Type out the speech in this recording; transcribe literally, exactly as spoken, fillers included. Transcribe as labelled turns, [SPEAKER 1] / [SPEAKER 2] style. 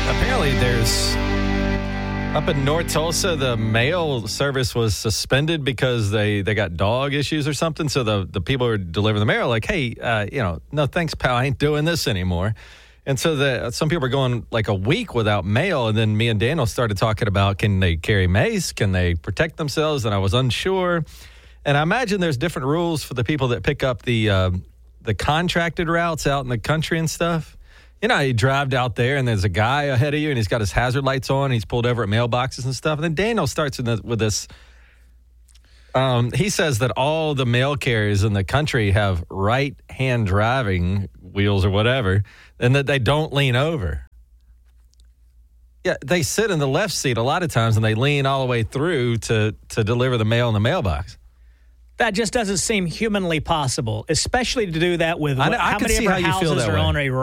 [SPEAKER 1] Apparently there's, up in North Tulsa, the mail service was suspended because they, they got dog issues or something. So the, the people who deliver the mail are like, hey, uh, you know, no thanks, pal, I ain't doing this anymore. And so the, some people are going like a week without mail. And then me and Daniel started talking about, can they carry mace? Can they protect themselves? And I was unsure. And I imagine there's different rules for the people that pick up the uh, the contracted routes out in the country and stuff. You know, you drive out there and there's a guy ahead of you and he's got his hazard lights on. He's pulled over at mailboxes and stuff. And then Daniel starts in the, with this. Um, he says that all the mail carriers in the country have right-hand driving wheels or whatever, and that they don't lean over. Yeah, they sit in the left seat a lot of times and they lean all the way through to, to deliver the mail in the mailbox.
[SPEAKER 2] That just doesn't seem humanly possible, especially to do that with
[SPEAKER 1] I,
[SPEAKER 2] what,
[SPEAKER 1] I
[SPEAKER 2] how
[SPEAKER 1] can
[SPEAKER 2] many
[SPEAKER 1] see
[SPEAKER 2] of our
[SPEAKER 1] how you feel
[SPEAKER 2] houses
[SPEAKER 1] that
[SPEAKER 2] are
[SPEAKER 1] way.
[SPEAKER 2] on a